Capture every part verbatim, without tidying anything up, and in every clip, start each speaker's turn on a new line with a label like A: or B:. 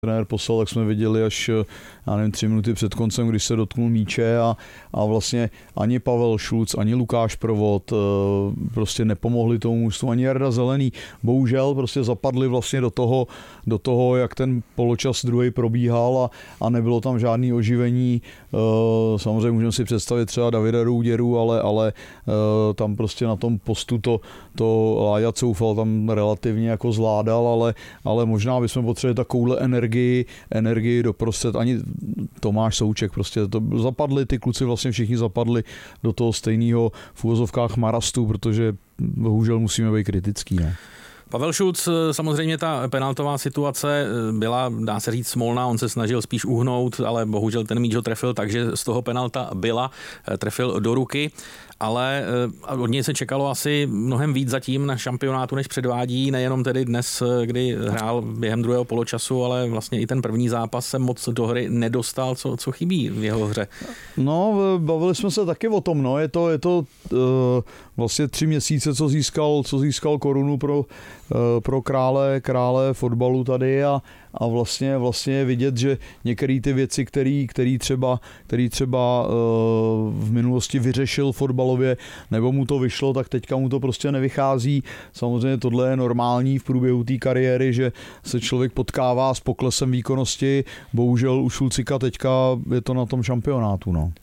A: trenér poslal, tak jsme viděli až, já nevím, tři minuty před koncem, když se dotknul míče a, a vlastně ani Pavel Šulc, ani Lukáš Provod prostě nepomohli tomu mužstvu, ani Jarda Zelený. Bohužel prostě zapadli vlastně do toho, do toho jak ten poločas druhý probíhal a, a nebylo tam žádný oživení. Samozřejmě můžeme si představit třeba Davida Rouděru, ale, ale tam prostě na tom postu to, to Láďa Coufal tam relativně jako zvládal, ale, ale možná bychom potřebovali takovouhle energii, energii doprostřed. Ani Tomáš Souček, prostě to zapadli, ty kluci vlastně všichni zapadli do toho stejného v uvozovkách marastu, protože bohužel musíme být kritický. Ne?
B: Pavel Šulc, samozřejmě ta penaltová situace byla, dá se říct, smolná, on se snažil spíš uhnout, ale bohužel ten míč ho trefil, takže z toho penalta byla, trefil do ruky, ale od něj se čekalo asi mnohem víc zatím na šampionátu, než předvádí, nejenom tedy dnes, kdy hrál během druhého poločasu, ale vlastně i ten první zápas se moc do hry nedostal, co, co chybí v jeho hře.
A: No, bavili jsme se taky o tom, no, je to, je to uh, vlastně tři měsíce, co získal, co získal korunu pro, uh, pro krále, krále fotbalu tady a, a vlastně, vlastně vidět, že některé ty věci, který, který třeba, který třeba uh, v minulosti vyřešil fotbalově, nebo mu to vyšlo, tak teďka mu to prostě nevychází. Samozřejmě tohle je normální v průběhu té kariéry, že se člověk potkává s poklesem výkonnosti. Bohužel u Šulcika teďka je to na tom šampionátu, no.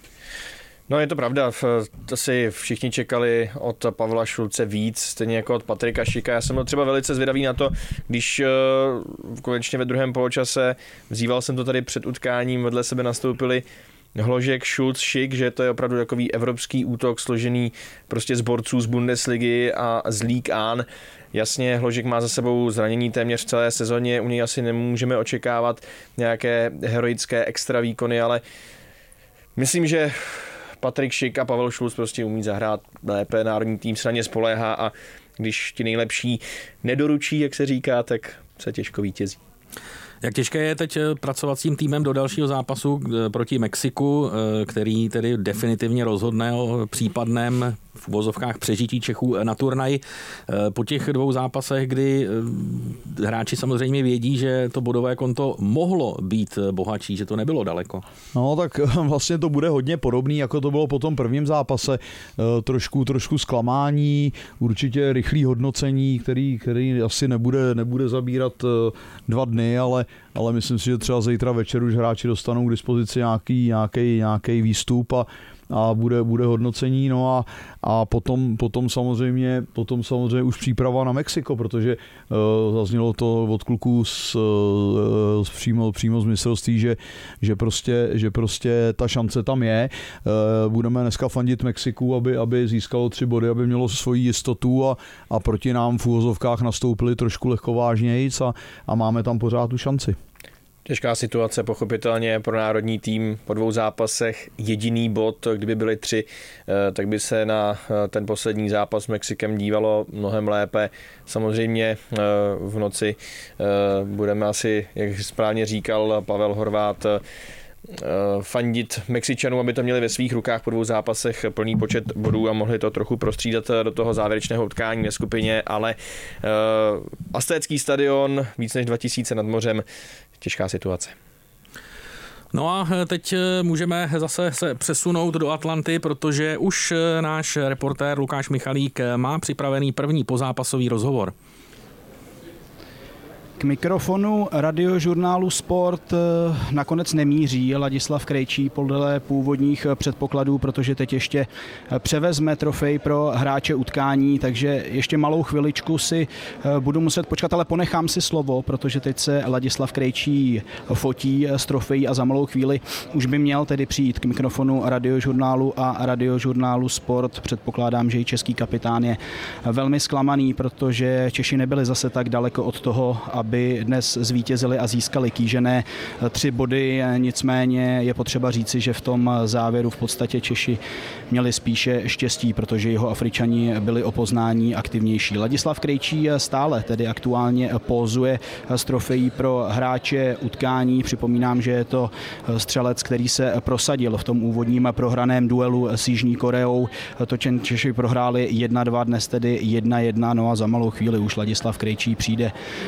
C: No, je to pravda, to si všichni čekali od Pavla Šulce víc, stejně jako od Patrika Šika. Já jsem byl třeba velice zvědavý na to, když uh, konečně ve druhém poločase, vzýval jsem to tady před utkáním, vedle sebe nastoupili Hložek, Šulc, Šik, že to je opravdu takový evropský útok složený prostě z borců z Bundesligy a z Ligue eins. Jasně, Hložek má za sebou zranění téměř v celé sezóně, u něj asi nemůžeme očekávat nějaké heroické extra výkony, ale myslím, že Patrik Šik a Pavel Šulc prostě umí zahrát lépe, národní tým se na ně spoléhá a když ti nejlepší nedoručí, jak se říká, tak se těžko vítězí.
B: Jak těžké je teď pracovat s tím týmem do dalšího zápasu proti Mexiku, který tedy definitivně rozhodne o případném v uvozovkách přežití Čechů na turnaji. Po těch dvou zápasech, kdy hráči samozřejmě vědí, že to bodové konto mohlo být bohatší, že to nebylo daleko.
A: No tak vlastně to bude hodně podobný, jako to bylo po tom prvním zápase. Trošku, trošku zklamání, určitě rychlý hodnocení, který, který asi nebude, nebude zabírat dva dny, ale, ale myslím si, že třeba zítra večer už hráči dostanou k dispozici nějaký, nějaký, nějaký výstup a a bude, bude hodnocení, no a, a potom, potom, samozřejmě, potom samozřejmě už příprava na Mexiko, protože uh, zaznělo to od kluků z, uh, z přímo, přímo z mistrovství, že, že, prostě, že prostě ta šance tam je. Uh, budeme dneska fandit Mexiku, aby, aby získalo tři body, aby mělo svoji jistotu a, a proti nám v úvozovkách nastoupili trošku lehkovážnějc a, a máme tam pořád tu šanci.
C: Těžká situace, pochopitelně pro národní tým po dvou zápasech. Jediný bod, kdyby byly tři, tak by se na ten poslední zápas s Mexikem dívalo mnohem lépe. Samozřejmě v noci budeme asi, jak správně říkal Pavel Horvát, fandit Mexičanům, aby to měli ve svých rukách po dvou zápasech plný počet bodů a mohli to trochu prostřídat do toho závěrečného utkání ve skupině, ale uh, Aztécký stadion, víc než dva tisíce nad mořem, těžká situace.
B: No a teď můžeme zase se přesunout do Atlanty, protože už náš reportér Lukáš Michalík má připravený první pozápasový rozhovor.
D: K mikrofonu radiožurnálu Sport nakonec nemíří Ladislav Krejčí podle původních předpokladů, protože teď ještě převezme trofej pro hráče utkání, takže ještě malou chviličku si budu muset počkat, ale ponechám si slovo, protože teď se Ladislav Krejčí fotí s trofejí a za malou chvíli už by měl tedy přijít k mikrofonu radiožurnálu a radiožurnálu Sport. Předpokládám, že i český kapitán je velmi zklamaný, protože Češi nebyli zase tak daleko od toho, aby aby dnes zvítězili a získali kýžené tři body, nicméně je potřeba říci, že v tom závěru v podstatě Češi měli spíše štěstí, protože jeho Afričani byli o poznání aktivnější. Ladislav Krejčí stále tedy aktuálně pózuje s trofejí pro hráče utkání. Připomínám, že je to střelec, který se prosadil v tom úvodním prohraném duelu s Jižní Koreou. To Češi prohráli jedna dva, dnes tedy jedna jedna, no a za malou chvíli už Ladislav Krejčí přijde k mikrofonu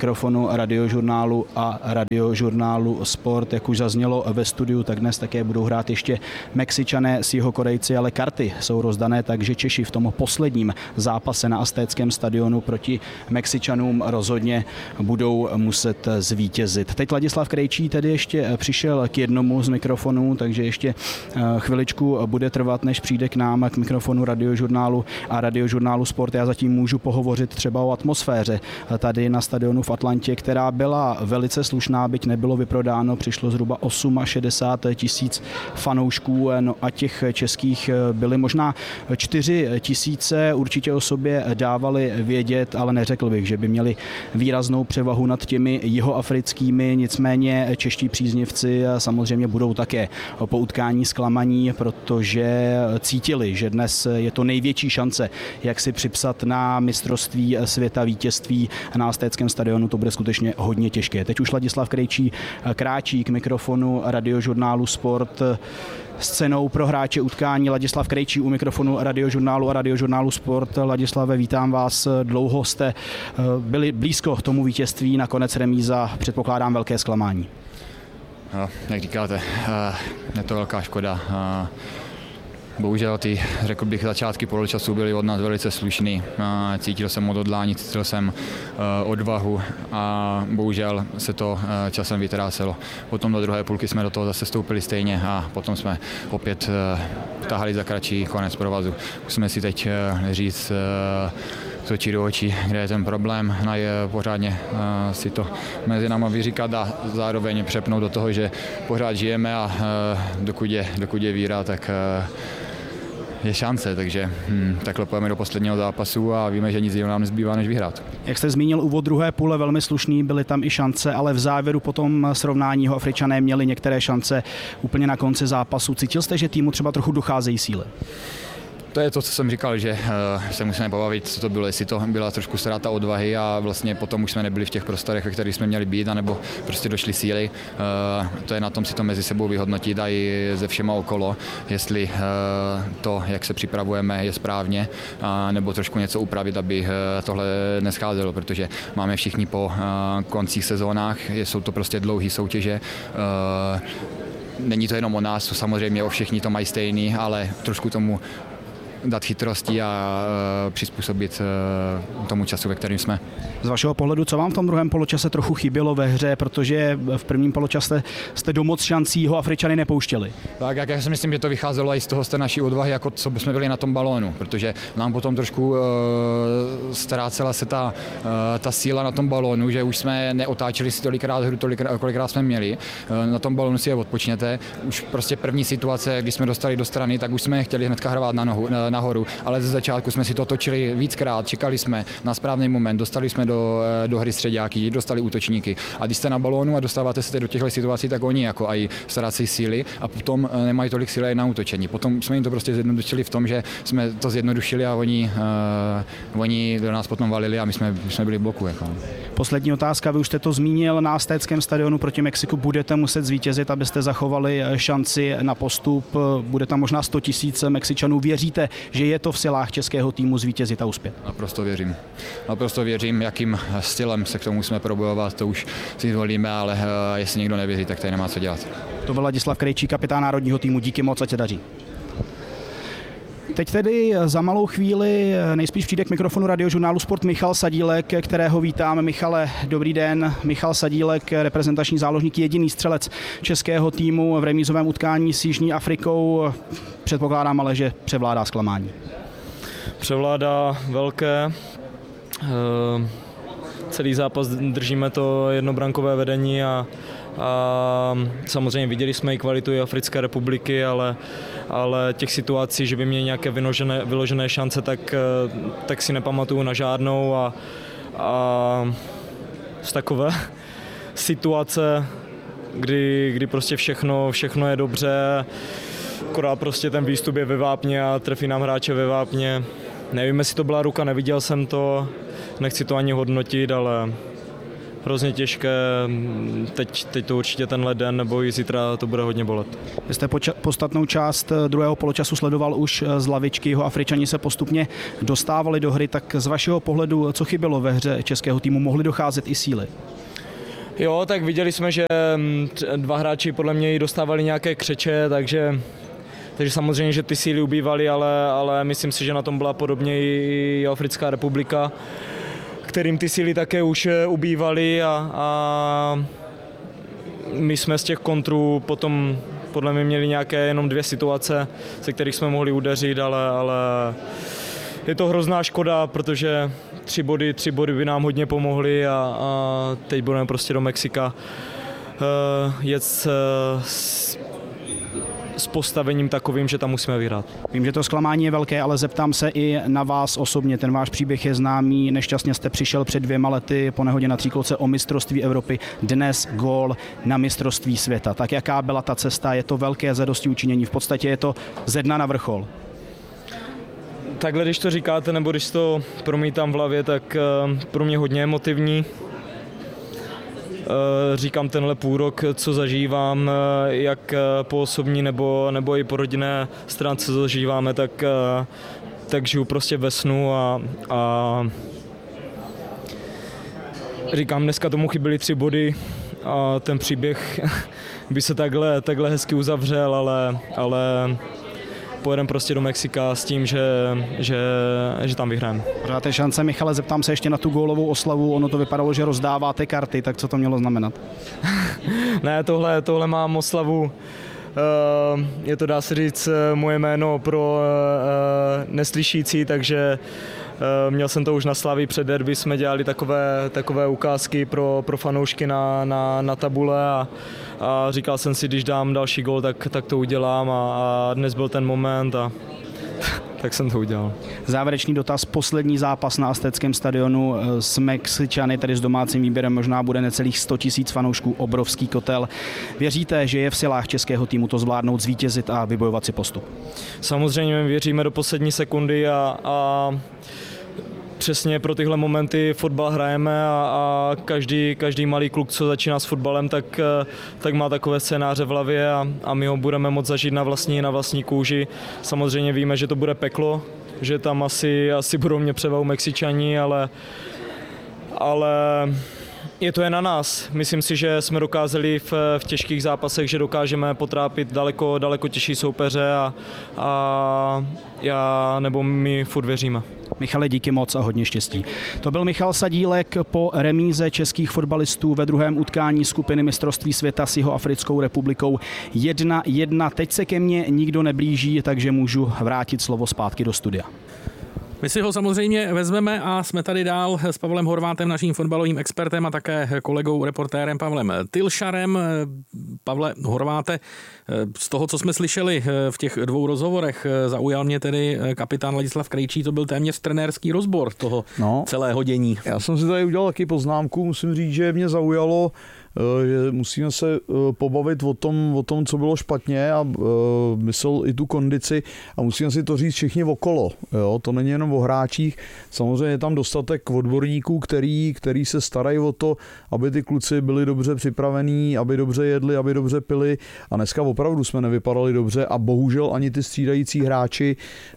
D: mikrofonu Radiožurnálu a Radiožurnálu Sport. Jak už zaznělo ve studiu, tak dnes také budou hrát ještě Mexičané s Jihokorejci, ale karty jsou rozdané, takže Češi v tom posledním zápase na Aztéckém stadionu proti Mexičanům rozhodně budou muset zvítězit. Teď Ladislav Krejčí tedy ještě přišel k jednomu z mikrofonů, takže ještě chviličku bude trvat, než přijde k nám k mikrofonu Radiožurnálu a Radiožurnálu Sport. Já zatím můžu pohovořit třeba o atmosféře tady na stadionu v Atlantě, která byla velice slušná, byť nebylo vyprodáno, přišlo zhruba šedesát osm tisíc fanoušků, no a těch českých byly možná čtyři tisíce, určitě o sobě dávali vědět, ale neřekl bych, že by měli výraznou převahu nad těmi jihoafrickými, nicméně čeští příznivci samozřejmě budou také po utkání zklamaní, protože cítili, že dnes je to největší šance, jak si připsat na mistrovství světa vítězství na Aztéckém stadionu, to bude skutečně hodně těžké. Teď už Ladislav Krejčí kráčí k mikrofonu Radiožurnálu Sport. Scénou pro hráče utkání Ladislav Krejčí u mikrofonu Radiožurnálu a Radiožurnálu Sport. Ladislave, vítám vás. Dlouho jste byli blízko tomu vítězství, nakonec remíza, předpokládám velké zklamání.
E: No, jak říkáte, je to velká škoda. Bohužel ty, řekl bych, začátky poločasu byly od nás velice slušný. Cítil jsem odhodlání, cítil jsem odvahu a bohužel se to časem vytrácelo. Potom do druhé půlky jsme do toho zase vstoupili stejně a potom jsme opět tahali za kratší konec provazu. Musíme si teď říct z očí do očí, kde je ten problém, a je pořádně si to mezi náma vyříkat a zároveň přepnout do toho, že pořád žijeme a dokud je, dokud je víra, tak je šance, takže hm, takhle pojeme do posledního zápasu a víme, že nic jiného nám nezbývá, než vyhrát.
D: Jak jste zmínil, úvod druhé půle velmi slušný, byly tam i šance, ale v závěru potom srovnání Afričané měli některé šance úplně na konci zápasu. Cítil jste, že týmu třeba trochu docházejí síly?
E: To je to, co jsem říkal, že uh, se musíme pobavit, co to bylo, jestli to byla trošku ztráta odvahy a vlastně potom už jsme nebyli v těch prostorech, ve kterých jsme měli být, anebo prostě došly síly. Uh, to je na tom si to mezi sebou vyhodnotit a i ze všema okolo, jestli uh, to, jak se připravujeme, je správně, uh, nebo trošku něco upravit, aby uh, tohle nescházelo, protože máme všichni po uh, koncích sezónách, jsou to prostě dlouhé soutěže. Uh, není to jenom o nás, to samozřejmě o všichni to mají stejný, ale trošku tomu dát chytrosti a uh, přizpůsobit uh, tomu času, ve kterém jsme.
D: Z vašeho pohledu, co vám v tom druhém poločase trochu chybělo ve hře, protože v prvním poločase jste do moc šancí ho Afričany nepouštěli?
E: Tak, jak já si myslím, že to vycházelo i z toho z té naší odvahy, jako co jsme byli na tom balónu, protože nám potom trošku uh, ztrácela se ta, uh, ta síla na tom balónu, že už jsme neotáčeli si tolikrát hru, tolikrát, kolikrát jsme měli. Uh, na tom balónu si je odpočněte. Už prostě první situace, když jsme dostali do strany, tak už jsme chtěli hnedka hrát na nohu, na, nahoru, ale ze začátku jsme si to točili víckrát, čekali jsme na správný moment, dostali jsme do, do hry středáky, dostali útočníky. A když jste na balónu a dostáváte se do těchto situací, tak oni jako aj ztrácejí síly a potom nemají tolik síly na útočení. Potom jsme jim to prostě zjednodušili v tom, že jsme to zjednodušili a oni, uh, oni do nás potom valili a my jsme, my jsme byli v bloku. Jako.
D: Poslední otázka, vy už jste to zmínil, na Aztéckém stadionu proti Mexiku budete muset zvítězit, abyste zachovali šanci na postup. Bude tam možná sto tisíc Mexičanů. Věříte, že je to v silách českého týmu zvítězit a uspět?
E: Naprosto věřím. Naprosto věřím, jakým stylem se k tomu musíme probojovat, to už si zvolíme, ale uh, jestli někdo nevěří, tak tady nemá co dělat.
D: To byl Ladislav Krejčí, kapitán národního týmu. Díky moc, ať se daří. Teď tedy za malou chvíli nejspíš přijde k mikrofonu Radiožurnálu Sport Michal Sadílek, kterého vítám. Michale, dobrý den. Michal Sadílek, reprezentační záložník, jediný střelec českého týmu v remízovém utkání s Jižní Afrikou. Předpokládám ale, že převládá zklamání.
F: Převládá velké. Celý zápas držíme to jednobrankové vedení a A samozřejmě viděli jsme i kvalitu i Africké republiky, ale, ale těch situací, že by měli nějaké vyložené, vyložené šance, tak, tak si nepamatuju na žádnou a, a z takové situace, kdy, kdy prostě všechno, všechno je dobře, akorát prostě ten výstup je ve vápně a trefí nám hráče ve vápně. Nevím, jestli to byla ruka, neviděl jsem to, nechci to ani hodnotit, ale hrozně těžké. Teď, teď to určitě tenhle den nebo i zítra to bude hodně bolet.
D: Vy jste poča- podstatnou část druhého poločasu sledoval už z lavičky, jeho Afričani se postupně dostávali do hry, tak z vašeho pohledu, co chybělo ve hře českého týmu, mohly docházet i síly?
F: Jo, tak viděli jsme, že dva hráči podle mě dostávali nějaké křeče, takže, takže samozřejmě, že ty síly ubývaly, ale, ale myslím si, že na tom byla podobně i Africká republika, kterým ty síly také už ubývaly a, a my jsme z těch kontrů potom podle mě měli nějaké jenom dvě situace, ze kterých jsme mohli udeřit, ale, ale je to hrozná škoda, protože tři body, tři body by nám hodně pomohly a, a teď budeme prostě do Mexika uh, jet s, s, s postavením takovým, že tam musíme vyhrát.
D: Vím, že to zklamání je velké, ale zeptám se i na vás osobně. Ten váš příběh je známý. Nešťastně jste přišel před dvěma lety po nehodě na Tříkolce o mistrovství Evropy. Dnes gól na mistrovství světa. Tak jaká byla ta cesta? Je to velké zadostiučinění. V podstatě je to ze dna na vrchol.
F: Takhle, když to říkáte, nebo když to promítám v hlavě, tak pro mě hodně emotivní. Říkám tenhle půl rok, co zažívám, jak po osobní nebo, nebo i po rodinné stránce co zažíváme, tak, tak žiju prostě ve snu a, a říkám, dneska tomu chyběly tři body a ten příběh by se takhle, takhle hezky uzavřel, ale, ale pojedeme prostě do Mexika s tím, že, že, že tam vyhrajeme.
D: Pořádáte šance, Michale, zeptám se ještě na tu gólovou oslavu. Ono to vypadalo, že rozdáváte karty, tak co to mělo znamenat?
F: Ne, tohle, tohle mám oslavu. Je to, dá se říct, moje jméno pro neslyšící, takže měl jsem to už na Slavii před derby, jsme dělali takové, takové ukázky pro, pro fanoušky na, na, na tabule a, a říkal jsem si, když dám další gól, tak, tak to udělám a, a dnes byl ten moment a tak jsem to udělal.
D: Závěrečný dotaz, poslední zápas na Aztéckém stadionu s Mexičany, tedy s domácím výběrem, možná bude necelých sto tisíc fanoušků, obrovský kotel. Věříte, že je v silách českého týmu to zvládnout, zvítězit a vybojovat si postup?
F: Samozřejmě věříme do poslední sekundy a, a přesně pro tyhle momenty fotbal hrajeme a, a každý, každý malý kluk, co začíná s fotbalem, tak, tak má takové scénáře v hlavě a, a my ho budeme moct zažít na vlastní, na vlastní kůži. Samozřejmě víme, že to bude peklo, že tam asi, asi budou mě převahu Mexičani, ale, ale je to jen na nás. Myslím si, že jsme dokázali v, v těžkých zápasech, že dokážeme potrápit daleko, daleko těžší soupeře a, a já nebo my furt věříme.
D: Michale, díky moc a hodně štěstí. To byl Michal Sadílek po remíze českých fotbalistů ve druhém utkání skupiny mistrovství světa s Jihoafrickou republikou jedna jedna. Teď se ke mně nikdo neblíží, takže můžu vrátit slovo zpátky do studia.
B: My si ho samozřejmě vezmeme a jsme tady dál s Pavlem Horvátem, naším fotbalovým expertem a také kolegou, reportérem Pavlem Tylšarem. Pavle Horváte, z toho, co jsme slyšeli v těch dvou rozhovorech, zaujal mě tedy kapitán Ladislav Krejčí, to byl téměř trenérský rozbor toho no, celého dění.
A: Já jsem si tady udělal taky poznámku, musím říct, že mě zaujalo, že musíme se pobavit o tom, o tom, co bylo špatně a myslel i tu kondici a musíme si to říct všichni okolo. Jo? To není jenom o hráčích, samozřejmě je tam dostatek odborníků, který, který se starají o to, aby ty kluci byli dobře připravení, aby dobře jedli, aby dobře pili a dneska opravdu jsme nevypadali dobře a bohužel ani ty střídající hráči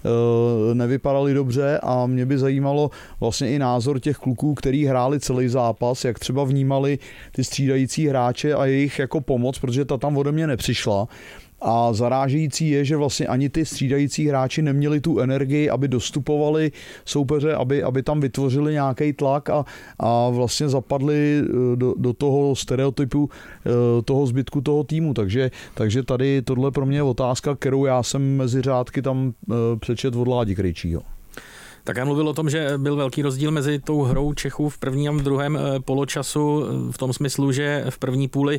A: nevypadali dobře a mě by zajímalo vlastně i názor těch kluků, který hráli celý zápas, jak třeba vnímali ty střídající hráče a jejich jako pomoc, protože ta tam ode mě nepřišla. A zarážející je, že vlastně ani ty střídající hráči neměli tu energii, aby dostupovali soupeře, aby, aby tam vytvořili nějaký tlak a, a vlastně zapadli do, do toho stereotypu toho zbytku toho týmu. Takže, takže tady tohle pro mě je otázka, kterou já jsem mezi řádky tam přečet od Ládi Krejčího.
B: Tak já mluvil o tom, že byl velký rozdíl mezi tou hrou Čechů v prvním a v druhém poločasu v tom smyslu, že v první půli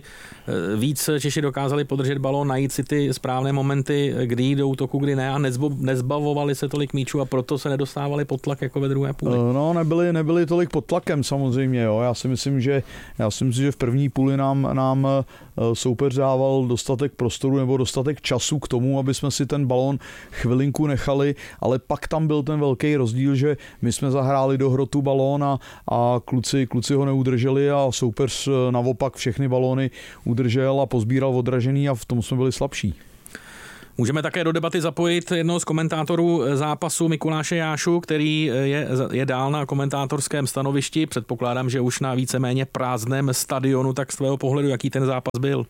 B: víc Češi dokázali podržet balón, najít si ty správné momenty, kdy jdou útoku, kdy ne a nezbavovali se tolik míčů a proto se nedostávali pod tlak jako ve druhé půli.
A: No, nebyli, nebyli tolik pod tlakem samozřejmě, jo. Já si myslím, že já si myslím, že v první půli nám, nám soupeř dával dostatek prostoru nebo dostatek času k tomu, aby jsme si ten balón chvilinku nechali, ale pak tam byl ten velký rozdíl rozdíl, že my jsme zahráli do hrotu balón a, a kluci, kluci ho neudrželi a soupeř naopak všechny balóny udržel a pozbíral odražený a v tom jsme byli slabší.
B: Můžeme také do debaty zapojit jednoho z komentátorů zápasu, Mikuláše Jášu, který je, je dál na komentátorském stanovišti. Předpokládám, že už na víceméně prázdném stadionu, tak z tvého pohledu, jaký ten zápas byl?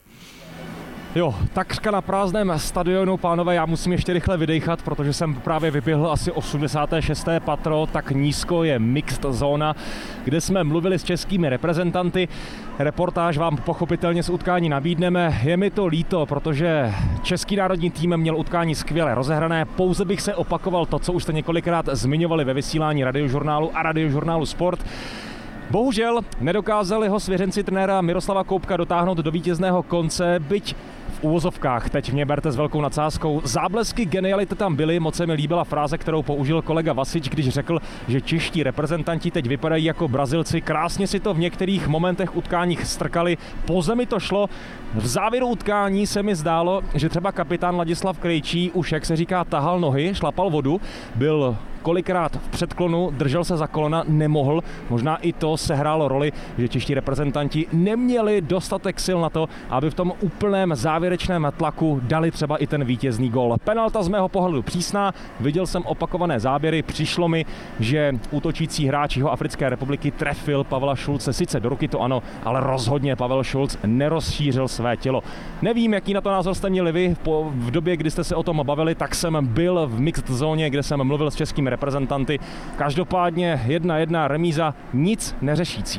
G: Jo, takřka na prázdném stadionu, pánové, já musím ještě rychle vydechat, protože jsem právě vyběhl asi osmdesáté šesté patro, tak nízko je mixed zóna, kde jsme mluvili s českými reprezentanty. Reportáž vám pochopitelně z utkání nabídneme. Je mi to líto, protože český národní tým měl utkání skvěle rozehrané. Pouze bych se opakoval to, co už jste několikrát zmiňovali ve vysílání Radiožurnálu a Radiožurnálu Sport. Bohužel nedokázali ho svěřenci trenéra Miroslava Koubka dotáhnout do vítězného konce, byť v úvozovkách, teď mě berte s velkou nadsázkou. Záblesky geniality tam byly, moc se mi líbila fráze, kterou použil kolega Vasič, když řekl, že čeští reprezentanti teď vypadají jako Brazilci. Krásně si to v některých momentech utkáních strkali, po zemi to šlo. V závěru utkání se mi zdálo, že třeba kapitán Ladislav Krejčí už, jak se říká, tahal nohy, šlapal vodu, byl kolikrát v předklonu, držel se za kolena, nemohl. Možná i to sehrálo roli, že čeští reprezentanti neměli dostatek sil na to, aby v tom úplném závěrečném tlaku dali třeba i ten vítězný gól. Penalta z mého pohledu přísná, viděl jsem opakované záběry, přišlo mi, že útočící hráč Jihoafrické republiky trefil Pavla Šulce, sice do ruky to ano, ale rozhodně Pavel Šulc nerozšířil své tělo. Nevím, jaký na to názor jste měli vy, po, v době, kdy jste se o tom bavili, tak jsem byl v mixed zóně, kde jsem mluvil s českými reprezentanty. Každopádně jedna jedna remíza, nic neřešící.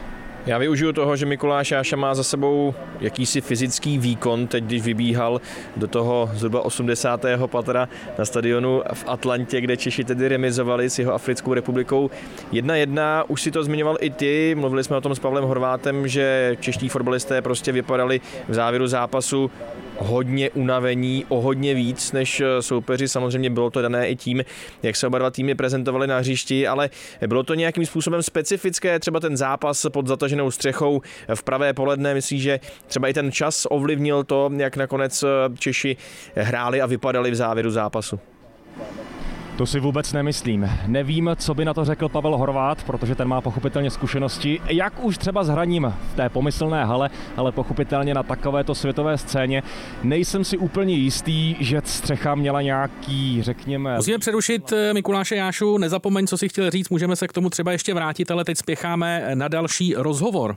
C: Já využiju toho, že Mikuláš Jáša má za sebou jakýsi fyzický výkon, teď když vybíhal do toho zhruba osmdesátého patra na stadionu v Atlantě, kde Češi tedy remizovali s Jihoafrickou republikou jedna jedna. Už si to zmiňoval i ty, mluvili jsme o tom s Pavlem Horvátem, že čeští fotbalisté prostě vypadali v závěru zápasu hodně unavení, o hodně víc než soupeři. Samozřejmě bylo to dané i tím, jak se oba dva týmy prezentovali na hřišti, ale bylo to nějakým způsobem specifické, třeba ten zápas pod zataženou střechou v pravé poledne. Myslíš, že třeba i ten čas ovlivnil to, jak nakonec Češi hráli a vypadali v závěru zápasu?
G: To si vůbec nemyslím. Nevím, co by na to řekl Pavel Horvát, protože ten má pochopitelně zkušenosti, jak už třeba s hraním v té pomyslné hale, ale pochopitelně na takovéto světové scéně. Nejsem si úplně jistý, že střecha měla nějaký, řekněme...
B: Musíme přerušit Mikuláše Jášu, nezapomeň, co si chtěl říct, můžeme se k tomu třeba ještě vrátit, ale teď spěcháme na další rozhovor.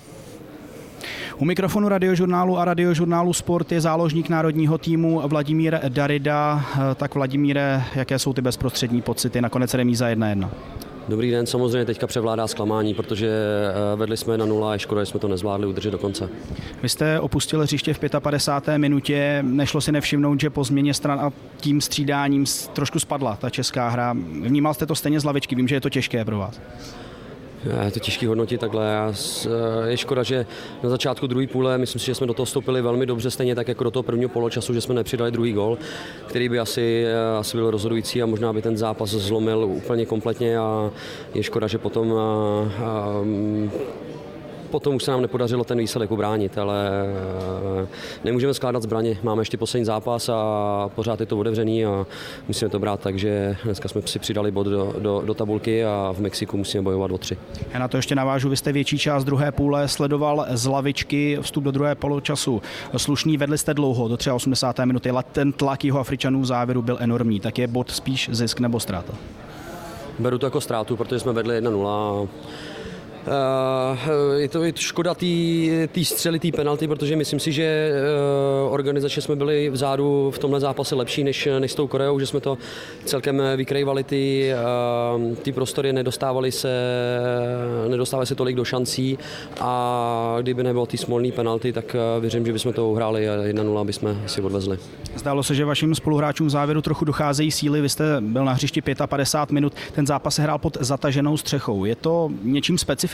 D: U mikrofonu Radiožurnálu a Radiožurnálu Sport je záložník národního týmu Vladimír Darida. Tak Vladimíre, jaké jsou ty bezprostřední pocity? Nakonec remíza jedna jedna.
H: Dobrý den, samozřejmě teďka převládá zklamání, protože vedli jsme na nula a je škoda, že jsme to nezvládli udržet do konce.
D: Vy jste opustil hřiště v padesáté páté minutě, nešlo si nevšimnout, že po změně stran a tím střídáním trošku spadla ta česká hra. Vnímal jste to stejně z lavičky, vím, že je to těžké pro vás.
H: Je to těžký hodnotit takhle. Je škoda, že na začátku druhé půle, myslím si, že jsme do toho vstoupili velmi dobře, stejně tak jako do toho prvního poločasu, že jsme nepřidali druhý gól, který by asi, asi byl rozhodující a možná by ten zápas zlomil úplně kompletně a je škoda, že potom a, a, Potom už se nám nepodařilo ten výsledek ubránit, ale nemůžeme skládat zbraně. Máme ještě poslední zápas a pořád je to otevřený a musíme to brát, takže dneska jsme si přidali bod do, do, do tabulky a v Mexiku musíme bojovat o tři.
D: Já na to ještě navážu, vy jste větší část druhé půle sledoval z lavičky, vstup do druhé poločasu slušný, vedli jste dlouho, do osmdesáté třetí minuty, ale ten tlak Jihoafričanů v závěru byl enormní, tak je bod spíš zisk nebo ztráta?
H: Beru to jako ztrátu, protože jsme vedli jedna nula. Uh, je to škoda té střely, té penalty, protože myslím si, že uh, organizačně jsme byli vzadu v tomhle zápase lepší než, než s tou Koreou, že jsme to celkem vykrývali ty, uh, ty prostory, nedostávali se, nedostávali se tolik do šancí a kdyby nebylo ty smolné penalty, tak uh, věřím, že bychom to uhráli a jedna nula bychom si odvezli.
D: Zdálo se, že vašim spoluhráčům v závěru trochu docházejí síly, vy jste byl na hřišti padesát pět minut, ten zápas se hrál pod zataženou střechou. Je to něčím specifické?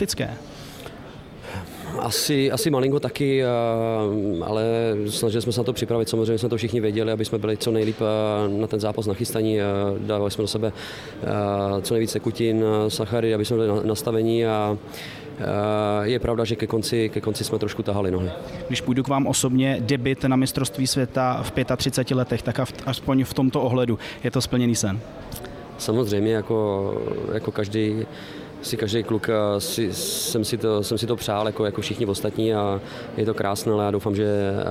H: Asi, asi malinko taky, ale snažili jsme se na to připravit, samozřejmě jsme to všichni věděli, aby jsme byli co nejlíp na ten zápas nachystaní, dávali jsme do sebe co nejvíce tekutin, sachary, aby jsme byli nastavení a je pravda, že ke konci, ke konci jsme trošku tahali nohy.
D: Když půjdu k vám osobně, debut na mistrovství světa v třiceti pěti letech, tak aspoň v tomto ohledu je to splněný sen?
H: samozřejmě jako, jako každý si každý kluk si, jsem, si to, jsem si to přál jako, jako všichni ostatní a je to krásné, ale já doufám, že,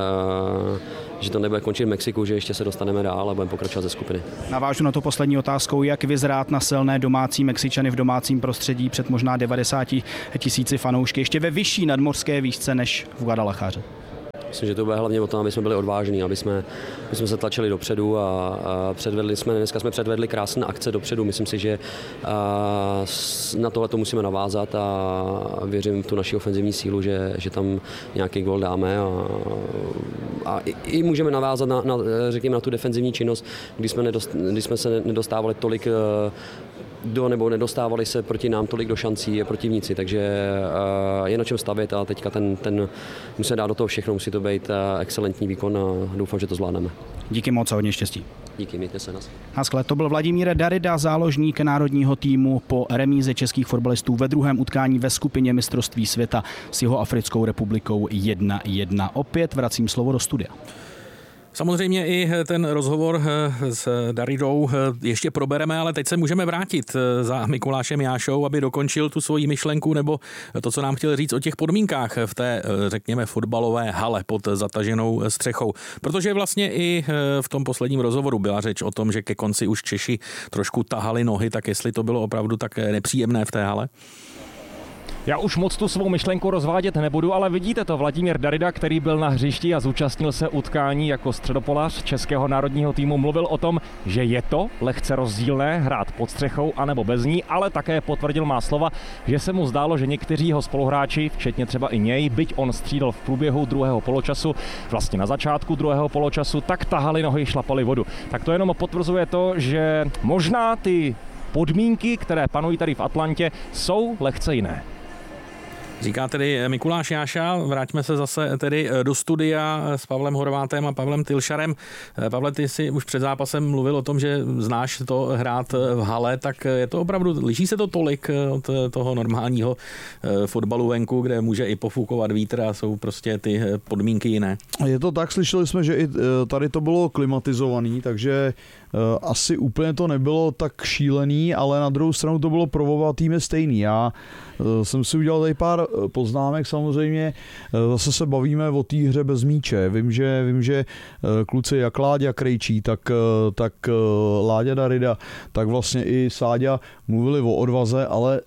H: že to nebude končit v Mexiku, že ještě se dostaneme dál a budeme pokračovat ze skupiny.
D: Navážu na to poslední otázkou, jak vyzrát na silné domácí Mexičany v domácím prostředí před možná devadesáti tisíci fanoušky, ještě ve vyšší nadmořské výšce než v Guadalajáře.
H: Myslím, že to bude hlavně o tom, aby jsme byli odvážní, aby jsme, aby jsme se tlačili dopředu a, a předvedli jsme, dneska jsme předvedli krásné akce dopředu. Myslím si, že a, na tohle to musíme navázat a věřím v tu naši ofenzivní sílu, že, že tam nějaký gól dáme a, a i, i můžeme navázat na, na, řekněme, na tu defenzivní činnost, kdy jsme, nedost, kdy jsme se nedostávali tolik do, nebo nedostávali se proti nám tolik do šancí protivníci, takže uh, je na čem stavět a teďka ten, ten musí dát do toho všechno, musí to být uh, excelentní výkon a doufám, že to zvládneme.
D: Díky moc a hodně štěstí.
H: Díky, mějte se nás.
D: Naschle, to byl Vladimír Darida, záložník národního týmu po remíze českých fotbalistů ve druhém utkání ve skupině mistrovství světa s Jihoafrickou republikou jedna jedna. Opět vracím slovo do studia.
B: Samozřejmě i ten rozhovor s Daridou ještě probereme, ale teď se můžeme vrátit za Mikulášem Jášou, aby dokončil tu svoji myšlenku nebo to, co nám chtěl říct o těch podmínkách v té, řekněme, fotbalové hale pod zataženou střechou. Protože vlastně i v tom posledním rozhovoru byla řeč o tom, že ke konci už Češi trošku tahali nohy, tak jestli to bylo opravdu tak nepříjemné v té hale?
G: Já už moc tu svou myšlenku rozvádět nebudu, ale vidíte to, Vladimír Darida, který byl na hřišti a zúčastnil se utkání jako středopolař českého národního týmu, mluvil o tom, že je to lehce rozdílné hrát pod střechou anebo bez ní, ale také potvrdil má slova, že se mu zdálo, že někteří jeho spoluhráči, včetně třeba i něj, byť on střídal v průběhu druhého poločasu, vlastně na začátku druhého poločasu, tak tahali nohy, šlapali vodu. Tak to jenom potvrzuje to, že možná ty podmínky, které panují tady v Atlantě, jsou lehce jiné.
B: Říká tedy Mikuláš Jáša, vraťme se zase tedy do studia s Pavlem Horvátem a Pavlem Tylšarem. Pavle, ty jsi už před zápasem mluvil o tom, že znáš to hrát v hale, tak je to opravdu, liší se to tolik od toho normálního fotbalu venku, kde může i pofukovat vítr a jsou prostě ty podmínky jiné?
A: Je to tak, slyšeli jsme, že i tady to bylo klimatizovaný, takže asi úplně to nebylo tak šílený, ale na druhou stranu to bylo pro týmy stejný. Já jsem si udělal tady pár poznámek, samozřejmě zase se bavíme o té hře bez míče. Vím, že, vím, že kluci jak Láďa Krejčí, tak, tak Láďa Darida, tak vlastně i Sáďa mluvili o odvaze, ale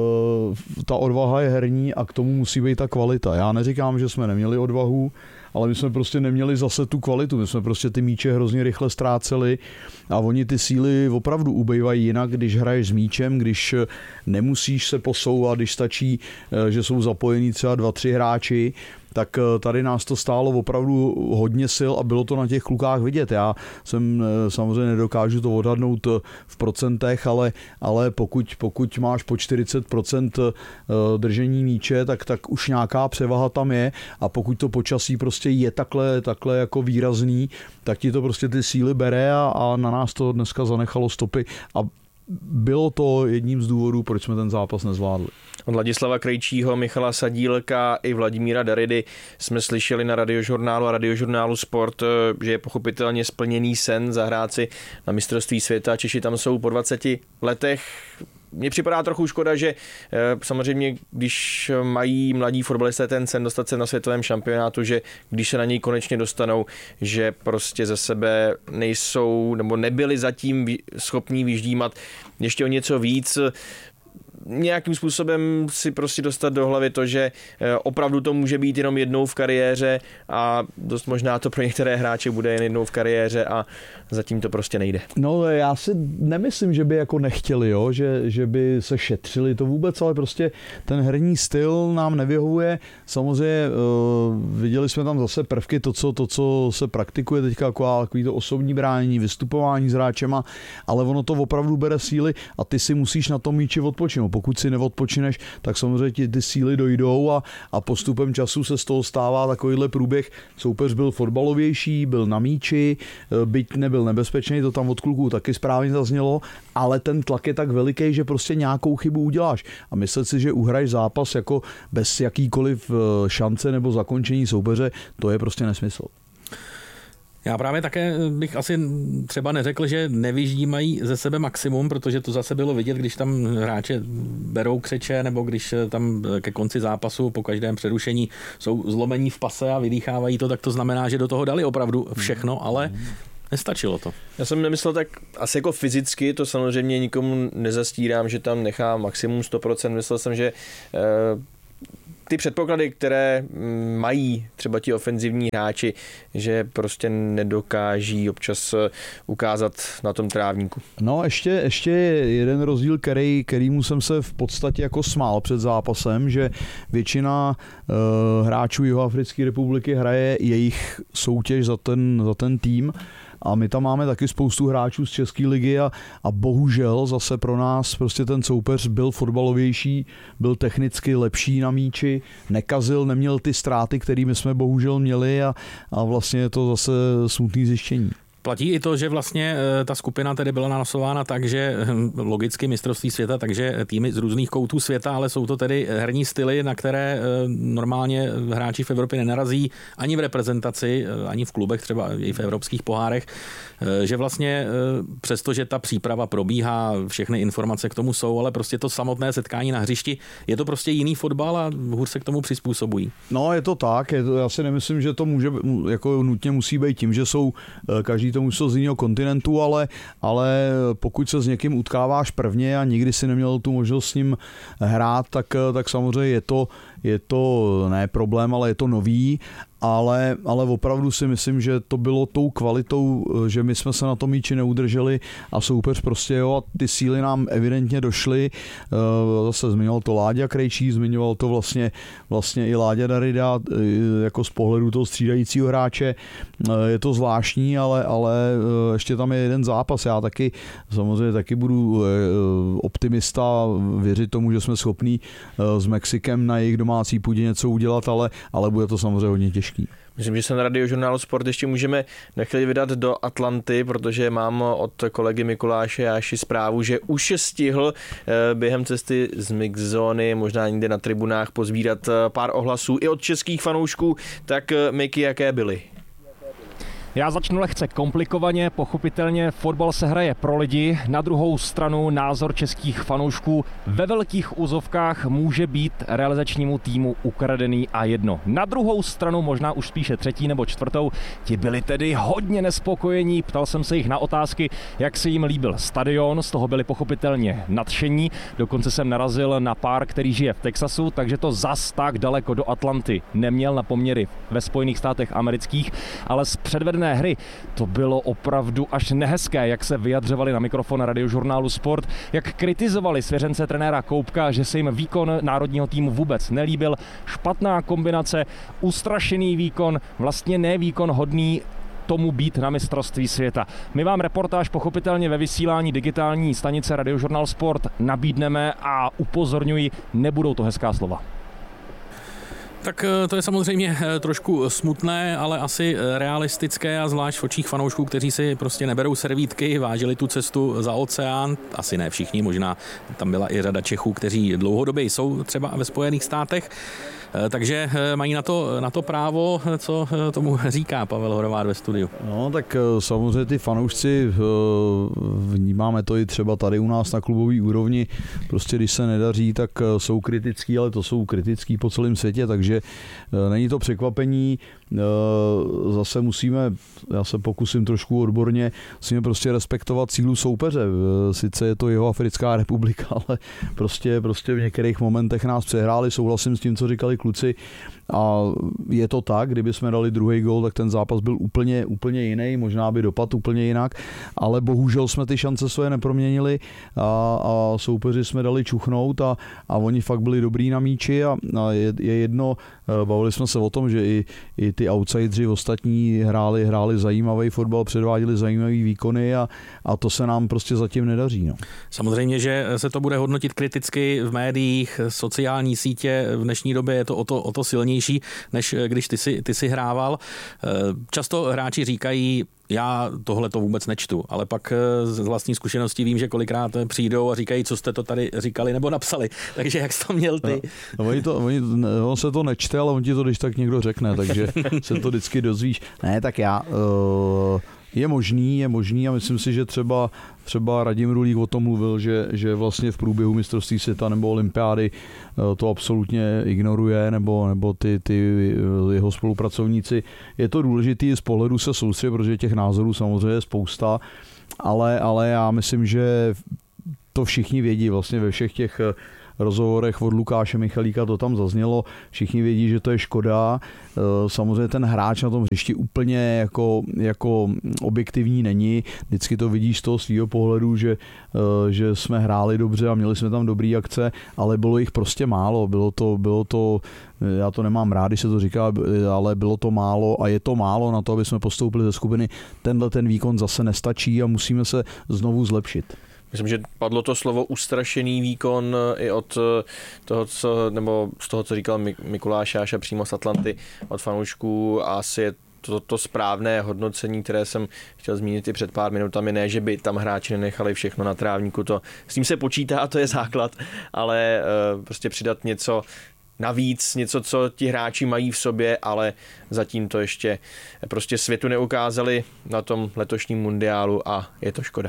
A: ta odvaha je herní a k tomu musí být ta kvalita. Já neříkám, že jsme neměli odvahu, ale my jsme prostě neměli zase tu kvalitu, my jsme prostě ty míče hrozně rychle ztráceli a oni ty síly opravdu ubejvají jinak, když hraješ s míčem, když nemusíš se posouvat, když stačí, že jsou zapojení třeba dva, tři hráči, tak tady nás to stálo opravdu hodně sil a bylo to na těch klukách vidět. Já jsem samozřejmě nedokážu to odhadnout v procentech, ale, ale pokud, pokud máš po čtyřicet procent držení míče, tak, tak už nějaká převaha tam je a pokud to počasí prostě je takhle, takhle jako výrazný, tak ti to prostě ty síly bere a, a na nás to dneska zanechalo stopy a bylo to jedním z důvodů, proč jsme ten zápas nezvládli.
C: Od Ladislava Krejčího, Michala Sadílka i Vladimíra Daridy jsme slyšeli na radiožurnálu a radiožurnálu Sport, že je pochopitelně splněný sen zahrát si na mistrovství světa. Češi tam jsou po dvaceti letech. Mně připadá trochu škoda, že samozřejmě, když mají mladí fotbalisté ten sen dostat se na světovém šampionátu, že když se na něj konečně dostanou, že prostě ze sebe nejsou nebo nebyli zatím schopní vyždímat ještě o něco víc. Nějakým způsobem si prostě dostat do hlavy to, že opravdu to může být jenom jednou v kariéře a dost možná to pro některé hráče bude jen jednou v kariéře a zatím to prostě nejde.
A: No já si nemyslím, že by jako nechtěli, jo? Že, že by se šetřili to vůbec, ale prostě ten herní styl nám nevyhovuje. Samozřejmě uh, viděli jsme tam zase prvky, to co, to, co se praktikuje teďka, jako takový to osobní bránění, vystupování s hráčema, ale ono to opravdu bere síly a ty si musíš na tom míči odpočinout. Pokud si neodpočineš, tak samozřejmě ti ty síly dojdou a, a postupem času se z toho stává takovýhle průběh. Soupeř byl fotbalovější, byl na míči, byť nebyl nebezpečný, to tam od kluků taky správně zaznělo, ale ten tlak je tak veliký, že prostě nějakou chybu uděláš. A myslet si, že uhraješ zápas jako bez jakýkoliv šance nebo zakončení soupeře, to je prostě nesmysl.
B: Já právě také bych asi třeba neřekl, že nevyždímají ze sebe maximum, protože to zase bylo vidět, když tam hráče berou křeče, nebo když tam ke konci zápasu po každém přerušení jsou zlomení v pase a vydýchávají to, tak to znamená, že do toho dali opravdu všechno, ale nestačilo to.
C: Já jsem nemyslel tak asi jako fyzicky, to samozřejmě nikomu nezastírám, že tam nechá maximum sto procent. Myslel jsem, že eh, ty předpoklady, které mají třeba ti ofenzivní hráči, že prostě nedokáží občas ukázat na tom trávníku.
A: No ještě, ještě jeden rozdíl, který, kterýmu jsem se v podstatě jako smál před zápasem, že většina uh, hráčů Jihoafrické republiky hraje jejich soutěž za ten, za ten tým. A my tam máme taky spoustu hráčů z České ligy a, a bohužel zase pro nás prostě ten soupeř byl fotbalovější, byl technicky lepší na míči, nekazil, neměl ty ztráty, kterými jsme bohužel měli a, a vlastně je to zase smutný zjištění.
B: Platí i to, že vlastně ta skupina tedy byla nalosována tak, že logicky mistrovství světa, takže týmy z různých koutů světa, ale jsou to tedy herní styly, na které normálně hráči v Evropě nenarazí ani v reprezentaci, ani v klubech, třeba i v evropských pohárech, že vlastně přesto, že ta příprava probíhá, všechny informace k tomu jsou, ale prostě to samotné setkání na hřišti, je to prostě jiný fotbal a hůř se k tomu přizpůsobují.
A: No je to tak, je to, já si nemyslím, že to může, jako nutně musí být tím, že jsou každý tomu jsou z jiného kontinentu, ale, ale pokud se s někým utkáváš prvně a nikdy si neměl tu možnost s ním hrát, tak, tak samozřejmě je to, je to ne problém, ale je to nový. Ale, ale opravdu si myslím, že to bylo tou kvalitou, že my jsme se na tom míči neudrželi a soupeř prostě jo, a ty síly nám evidentně došly. Zase zmiňoval to Láďa Krejčí, zmiňoval to vlastně, vlastně i Láďa Darida jako z pohledu toho střídajícího hráče. Je to zvláštní, ale, ale ještě tam je jeden zápas. Já taky samozřejmě taky budu optimista, věřit tomu, že jsme schopní s Mexikem na jejich domácí půdě něco udělat, ale, ale bude to samozřejmě hodně těžké.
C: Myslím, že se na Radiožurnálu Sport ještě můžeme na chvíli vydat do Atlanty, protože mám od kolegy Mikuláše Jáši zprávu, že už stihl během cesty z mixzóny, možná někde na tribunách, pozbírat pár ohlasů i od českých fanoušků. Tak Miky, jaké byly?
G: Já začnu lehce komplikovaně, pochopitelně fotbal se hraje pro lidi, na druhou stranu názor českých fanoušků ve velkých úzovkách může být realizačnímu týmu ukradený a jedno. Na druhou stranu, možná už spíše třetí nebo čtvrtou, ti byli tedy hodně nespokojení, ptal jsem se jich na otázky, jak se jim líbil stadion, z toho byli pochopitelně nadšení, dokonce jsem narazil na pár, který žije v Texasu, takže to zas tak daleko do Atlanty neměl na poměry ve Spojených státech amerických, ale z předvedené hry to bylo opravdu až nehezké, jak se vyjadřovali na mikrofon Radiožurnálu Sport, jak kritizovali svěřence trenéra Koubka, že se jim výkon národního týmu vůbec nelíbil, špatná kombinace, ustrašený výkon, vlastně ne výkon hodný tomu být na mistrovství světa. My vám reportáž pochopitelně ve vysílání digitální stanice Radiožurnál Sport nabídneme a upozorňuji, nebudou to hezká slova.
B: Tak to je samozřejmě trošku smutné, ale asi realistické a zvlášť v očích fanoušků, kteří si prostě neberou servítky, vážili tu cestu za oceán. Asi ne všichni, možná tam byla i řada Čechů, kteří dlouhodobě jsou třeba ve Spojených státech. Takže mají na to, na to právo, co tomu říká Pavel Horváth ve studiu.
A: No tak samozřejmě ty fanoušci, vnímáme to i třeba tady u nás na klubové úrovni, prostě když se nedaří, tak jsou kritický, ale to jsou kritický po celém světě, takže není to překvapení. Zase musíme, já se pokusím trošku odborně, musíme prostě respektovat sílu soupeře. Sice je to Jihoafrická republika, ale prostě, prostě v některých momentech nás přehráli, souhlasím s tím, co říkali kluci. A je to tak, kdyby jsme dali druhý gól, tak ten zápas byl úplně, úplně jiný, možná by dopadl úplně jinak, ale bohužel jsme ty šance svoje neproměnili a, a soupeři jsme dali čuchnout a, a oni fakt byli dobrý na míči a, a je, je jedno, bavili jsme se o tom, že i, i ty outsidři ostatní hráli, hráli zajímavý fotbal, předváděli zajímavý výkony a, a to se nám prostě zatím nedaří. No.
B: Samozřejmě, že se to bude hodnotit kriticky v médiích, sociální sítě, v dnešní době je to o to, o to silnější, než když ty si, ty si hrával. Často hráči říkají, Já tohle to vůbec nečtu, ale pak z vlastní zkušenosti vím, že kolikrát přijdou a říkají, co jste to tady říkali nebo napsali. Takže jak jsi to měl ty?
A: No, no, oni to, oni, on se to nečte, ale on ti to když tak někdo řekne, takže se to vždycky dozvíš. Ne, tak já... Uh... Je možný, je možný a myslím si, že třeba, třeba Radim Rulík o tom mluvil, že, že vlastně v průběhu mistrovství světa nebo olympiády to absolutně ignoruje, nebo, nebo ty, ty jeho spolupracovníci. Je to důležité z pohledu se soustředit, protože těch názorů samozřejmě je spousta, ale, ale já myslím, že to všichni vědí vlastně ve všech těch rozhovorech od Lukáše Michalíka to tam zaznělo, všichni vědí, že to je škoda. Samozřejmě ten hráč na tom hřišti úplně jako, jako objektivní není. Vždycky to vidíš z toho svého pohledu, že, že jsme hráli dobře a měli jsme tam dobrý akce, ale bylo jich prostě málo. Bylo to, bylo to, já to nemám rád, když se to říká, ale bylo to málo a je to málo na to, aby jsme postoupili ze skupiny. Tenhle ten výkon zase nestačí a musíme se znovu zlepšit.
C: Myslím, že padlo to slovo ustrašený výkon i od toho, co, nebo z toho, co říkal Mikuláš Jáša přímo z Atlanty, od fanoušků, a asi je to, to správné hodnocení, které jsem chtěl zmínit i před pár minutami, ne, že by tam hráči nenechali všechno na trávníku, to s tím se počítá, to je základ, ale uh, prostě přidat něco navíc, něco, co ti hráči mají v sobě, ale zatím to ještě prostě světu neukázali na tom letošním mundiálu a je to škoda.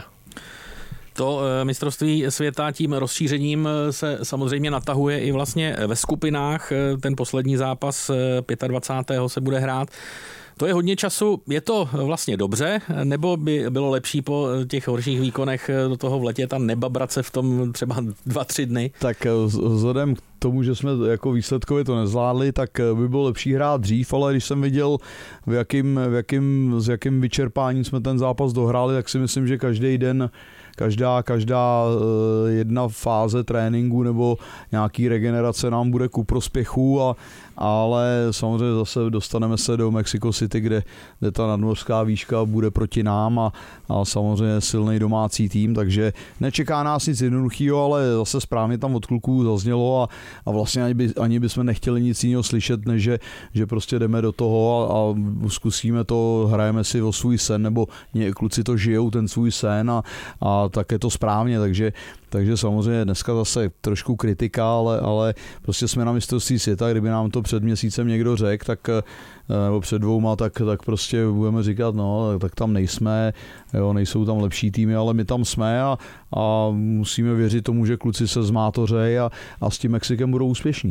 B: To mistrovství světa tím rozšířením se samozřejmě natahuje i vlastně ve skupinách. Ten poslední zápas dvacátého pátého se bude hrát. To je hodně času. Je to vlastně dobře, nebo by bylo lepší po těch horších výkonech do toho vletět a nebabrat se v tom třeba dva, tři dny?
A: Tak vzhledem k tomu, že jsme jako výsledkově to nezvládli, tak by bylo lepší hrát dřív, ale když jsem viděl, v jakým, v jakým, s jakým vyčerpáním jsme ten zápas dohráli, tak si myslím, že každý den Každá, každá jedna fáze tréninku nebo nějaký regenerace nám bude ku prospěchu, a, ale samozřejmě zase dostaneme se do Mexico City, kde, kde ta nadmořská výška bude proti nám a, a samozřejmě silný domácí tým, takže nečeká nás nic jednoduchého, ale zase správně tam od kluků zaznělo a, a vlastně ani, by, ani bychom nechtěli nic jiného slyšet, než že, že prostě jdeme do toho a, a zkusíme to, hrajeme si o svůj sen, nebo ně, kluci to žijou, ten svůj sen a, a tak je to správně, takže, takže samozřejmě dneska zase trošku kritika, ale, ale prostě jsme na mistrovství světa, kdyby nám to před měsícem někdo řekl, tak, nebo před dvouma, tak, tak prostě budeme říkat, no, tak tam nejsme, jo, nejsou tam lepší týmy, ale my tam jsme a, a musíme věřit tomu, že kluci se zmátořejí a, a s tím Mexikem budou úspěšní.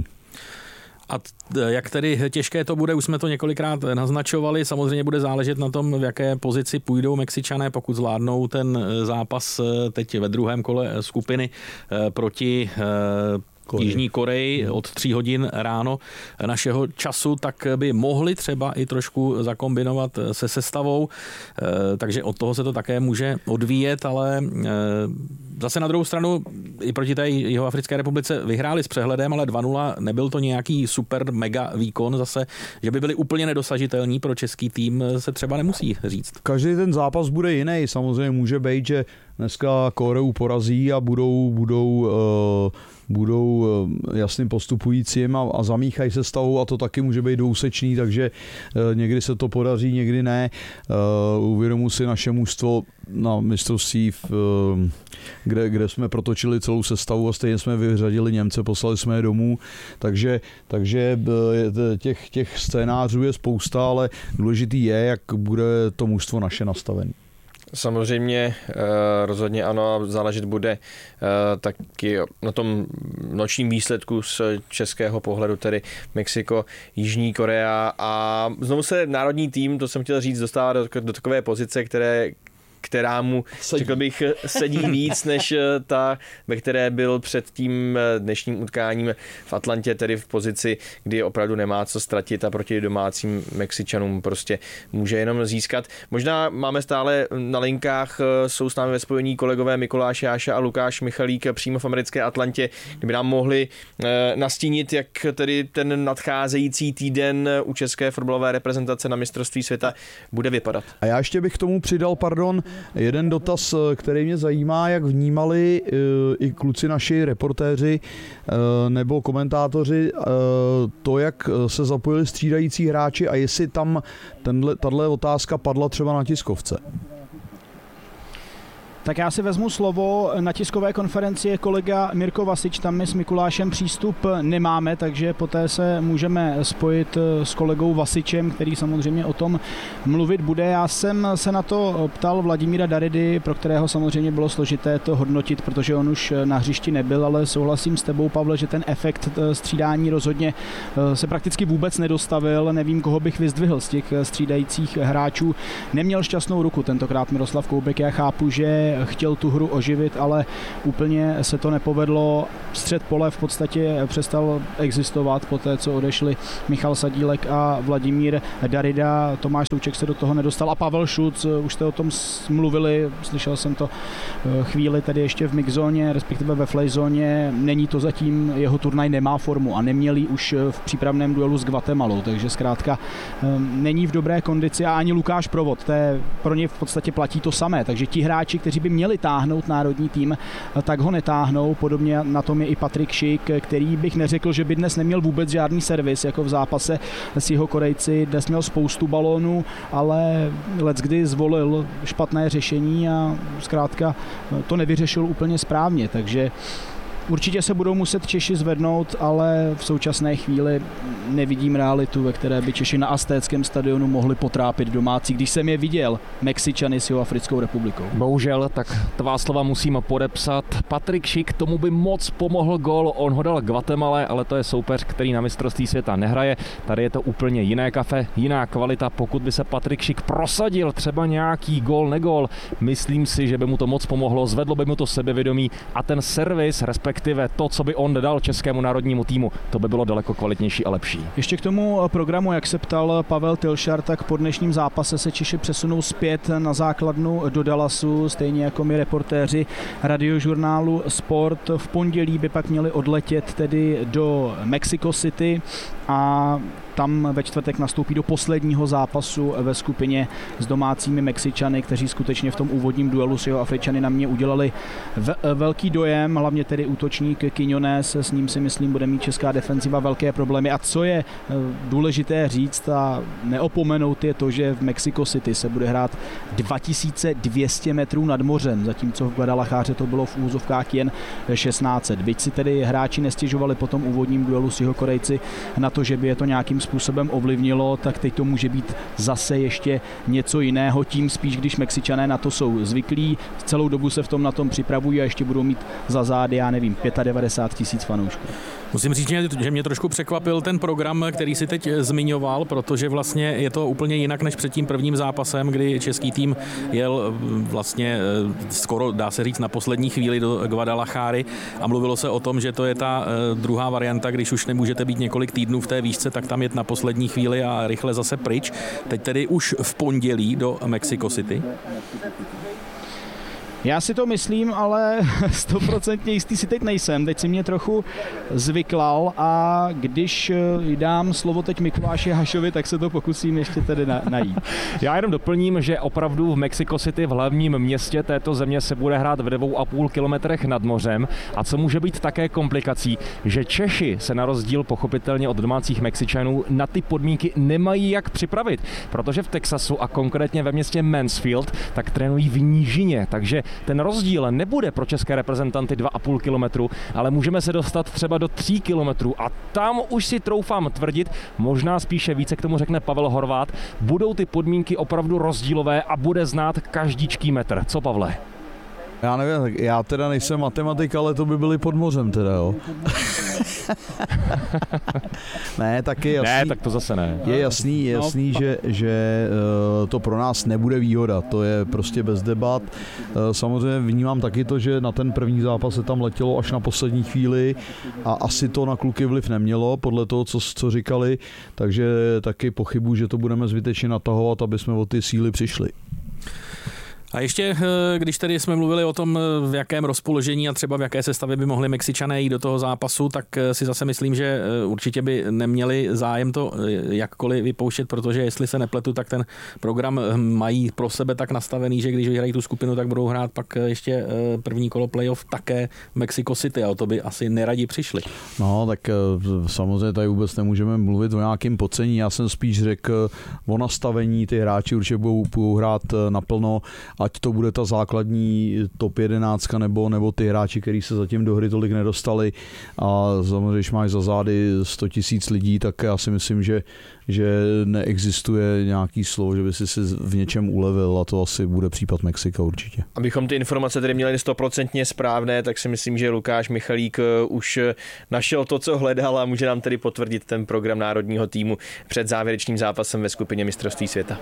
B: A jak tedy těžké to bude, už jsme to několikrát naznačovali, samozřejmě bude záležet na tom, v jaké pozici půjdou Mexičané, pokud zvládnou ten zápas teď ve druhém kole skupiny proti Koreji. Jižní Koreji od tří hodin ráno našeho času, tak by mohli třeba i trošku zakombinovat se sestavou, takže od toho se to také může odvíjet, ale zase na druhou stranu i proti té Jihoafrické republice vyhráli s přehledem, ale dva nula, nebyl to nějaký super mega výkon zase, že by byli úplně nedosažitelní pro český tým, se třeba nemusí říct.
A: Každý ten zápas bude jiný, samozřejmě může být, že dneska Koreu porazí a budou, budou, uh, budou jasným postupujícím a, a zamíchají se stavou a to taky může být dvousečný, takže uh, někdy se to podaří, někdy ne. Uh, uvědomuji si naše mužstvo na mistrovství, v, uh, kde, kde jsme protočili celou sestavu a stejně jsme vyřadili Němce, poslali jsme je domů, takže, takže uh, těch, těch scénářů je spousta, ale důležitý je, jak bude to mužstvo naše nastavené.
C: Samozřejmě rozhodně ano, záležet bude taky na tom nočním výsledku z českého pohledu, tedy Mexiko, Jižní Korea, a znovu se národní tým, to jsem chtěl říct, dostává do, do takové pozice, které která mu, sedí. řekl bych, sedí víc než ta, ve které byl před tím dnešním utkáním v Atlantě, tedy v pozici, kdy opravdu nemá co ztratit a proti domácím Mexičanům prostě může jenom získat. Možná máme stále na linkách, jsou s námi ve spojení kolegové Mikuláš Jáša a Lukáš Michalík přímo v americké Atlantě, kdyby nám mohli nastínit, jak tedy ten nadcházející týden u české fotbalové reprezentace na mistrovství světa bude vypadat.
A: A já ještě bych k tomu přidal, pardon, jeden dotaz, který mě zajímá, jak vnímali i kluci naši reportéři nebo komentátoři to, jak se zapojili střídající hráči a jestli tam tenhle, tato otázka padla třeba na tiskovce.
D: Tak já si vezmu slovo. Na tiskové konferenci je kolega Mirko Vasič, tam my s Mikulášem přístup nemáme, takže poté se můžeme spojit s kolegou Vasičem, který samozřejmě o tom mluvit bude. Já jsem se na to ptal Vladimíra Daridy, pro kterého samozřejmě bylo složité to hodnotit, protože on už na hřišti nebyl, ale souhlasím s tebou, Pavle, že ten efekt střídání rozhodně se prakticky vůbec nedostavil. Nevím, koho bych vyzdvihl z těch střídajících hráčů. Neměl šťastnou ruku tentokrát Miroslav Koubek, já chápu, že chtěl tu hru oživit, ale úplně se to nepovedlo. Střed pole v podstatě přestal existovat po té, co odešli Michal Sadílek a Vladimír Darida. Tomáš Souček se do toho nedostal a Pavel Šuc, už jste o tom mluvili, slyšel jsem to chvíli tady ještě v mixzóně, respektive ve flyzóně. Není to zatím, jeho turnaj nemá formu a neměl ji už v přípravném duelu s Guatemalou, takže zkrátka není v dobré kondici a ani Lukáš Provod, té, pro ně v podstatě platí to samé, takže ti hráči, kteří by měli táhnout národní tým, tak ho netáhnou. Podobně na tom je i Patrik Šik, který bych neřekl, že by dnes neměl vůbec žádný servis, jako v zápase s jeho Korejci. Dnes měl spoustu balónů, ale leckdy zvolil špatné řešení a zkrátka to nevyřešil úplně správně, takže určitě se budou muset Češi zvednout, ale v současné chvíli nevidím realitu, ve které by Češi na Aztéckém stadionu mohli potrápit domácí, když jsem je viděl Mexičany s Jihoafrickou republikou.
G: Bohužel, tak tvá slova musím podepsat. Patrik Šik, tomu by moc pomohl gól, on ho dal Guatemale, ale to je soupeř, který na mistrovství světa nehraje. Tady je to úplně jiné kafe, jiná kvalita. Pokud by se Patrik Šik prosadil třeba nějaký gól, negól, myslím si, že by mu to moc pomohlo, zvedlo by mu to sebevědomí a ten servis, respektive to, co by on dal českému národnímu týmu, to by bylo daleko kvalitnější a lepší.
D: Ještě k tomu programu, jak se ptal Pavel Tilšar, tak po dnešním zápase se Češi přesunou zpět na základnu do Dallasu, stejně jako my reportéři radiožurnálu Sport. V pondělí by pak měli odletět tedy do Mexico City a tam ve čtvrtek nastoupí do posledního zápasu ve skupině s domácími Mexičany, kteří skutečně v tom úvodním duelu s Jihoafričany na mě udělali velký dojem, hlavně tedy útočník Quiñones, s ním si myslím bude mít česká defenziva velké problémy. A co je důležité říct a neopomenout je to, že v Mexico City se bude hrát dva tisíce dvě stě metrů nad mořem, zatímco v Guadalajáře to bylo v úzovkách jen šestnáct set. Byť si tedy hráči nestěžovali po tom úvodním duelu s Jihokorejci na to, že by je to nějakým způsobem ovlivnilo, tak teď to může být zase ještě něco jiného, tím spíš, když Mexičané na to jsou zvyklí, celou dobu se v tom na tom připravují a ještě budou mít za zády, já nevím, devadesát pět tisíc fanoušků.
B: Musím říct, že mě trošku překvapil ten program, který si teď zmiňoval, protože vlastně je to úplně jinak než před tím prvním zápasem, kdy český tým jel vlastně skoro, dá se říct, na poslední chvíli do Guadalajáry a mluvilo se o tom, že to je ta druhá varianta, když už nemůžete být několik týdnů v té výšce, tak tam jet na poslední chvíli a rychle zase pryč. Teď tedy už v pondělí do Mexico City.
D: Já si to myslím, ale stoprocentně jistý si teď nejsem. Teď si mě trochu zvyklal a když dám slovo teď Mikuláši Hašovi, tak se to pokusím ještě tedy najít.
G: Já jenom doplním, že opravdu v Mexico City, v hlavním městě této země, se bude hrát v dvou a půl kilometrech nad mořem. A co může být také komplikací, že Češi se na rozdíl pochopitelně od domácích Mexičanů na ty podmínky nemají jak připravit, protože v Texasu a konkrétně ve městě Mansfield tak trénují v nížině, takže ten rozdíl nebude pro české reprezentanty dva a půl kilometru, ale můžeme se dostat třeba do tří kilometrů a tam už si troufám tvrdit, možná spíše více k tomu řekne Pavel Horvát, budou ty podmínky opravdu rozdílové a bude znát každíčký metr. Co, Pavle?
A: Já nevím, tak já teda nejsem matematik, ale to by byly pod mořem teda, jo. Ne, tak je jasný.
G: Ne, tak to zase ne.
A: Je jasný, je jasný, že, že to pro nás nebude výhoda, to je prostě bez debat. Samozřejmě vnímám taky to, že na ten první zápas se tam letělo až na poslední chvíli a asi to na kluky vliv nemělo, podle toho, co, co říkali, takže taky pochybuji, že to budeme zbytečně natahovat, aby jsme o ty síly přišli.
B: A ještě, když tedy jsme mluvili o tom, v jakém rozpoložení a třeba v jaké sestavě by mohli Mexičané jít do toho zápasu, tak si zase myslím, že určitě by neměli zájem to jakkoliv vypouštět, protože jestli se nepletu, tak ten program mají pro sebe tak nastavený, že když vyhrají tu skupinu, tak budou hrát pak ještě první kolo playoff také Mexico City a o to by asi neradi přišli.
A: No, tak samozřejmě tady vůbec nemůžeme mluvit o nějakém podcení. Já jsem spíš řekl o nastavení, ty hráči určitě budou, budou hrát naplno, ať to bude ta základní top jedenáctka nebo, nebo ty hráči, kteří se zatím do hry tolik nedostali. A samozřejmě, když máš za zády sto tisíc lidí, tak já si myslím, že že neexistuje nějaký slovo, že by si si v něčem ulevil a to asi bude případ Mexika určitě.
C: Abychom ty informace tedy měli stoprocentně správné, tak si myslím, že Lukáš Michalík už našel to, co hledal a může nám tedy potvrdit ten program národního týmu před závěrečným zápasem ve skupině mistrovství světa.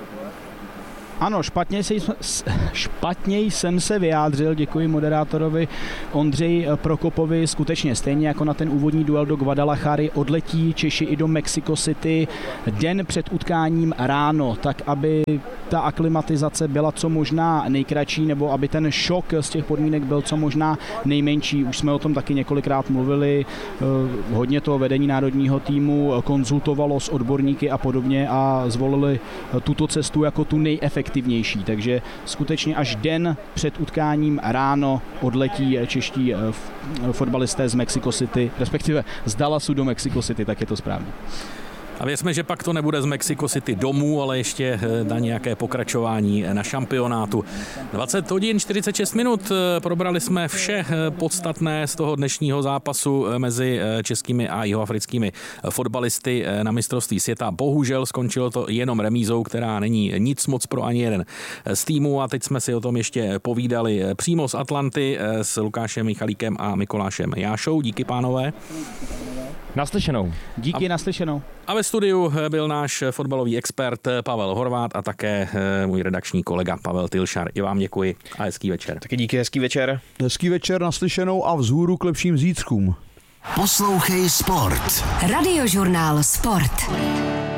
D: Ano, špatně, se, špatně jsem se vyjádřil, děkuji moderátorovi Ondřeji Prokopovi, skutečně stejně jako na ten úvodní duel do Guadalajary odletí Češi i do Mexico City den před utkáním ráno, tak aby ta aklimatizace byla co možná nejkratší, nebo aby ten šok z těch podmínek byl co možná nejmenší. Už jsme o tom taky několikrát mluvili, hodně toho vedení národního týmu konzultovalo s odborníky a podobně a zvolili tuto cestu jako tu nejefektivnější. Takže skutečně až den před utkáním ráno odletí čeští fotbalisté z Mexico City, respektive z Dallasu do Mexico City, tak je to správně.
B: A věřme, že pak to nebude z Mexico City domů, ale ještě na nějaké pokračování na šampionátu. dvacet hodin čtyřicet šest minut, probrali jsme vše podstatné z toho dnešního zápasu mezi českými a jihoafrickými fotbalisty na mistrovství světa. Bohužel skončilo to jenom remízou, která není nic moc pro ani jeden z týmů a teď jsme si o tom ještě povídali přímo z Atlanty s Lukášem Michalíkem a Mikolášem Jášou. Díky, pánové.
G: Naslyšenou.
D: Díky, a, naslyšenou.
B: A ve studiu byl náš fotbalový expert Pavel Horvát a také můj redakční kolega Pavel Tilšar. I vám děkuji a hezký večer.
C: Taky díky, hezký večer.
A: Hezký večer, naslyšenou a vzhůru k lepším zítřkům.
I: Poslouchej Sport. Radiožurnál Sport.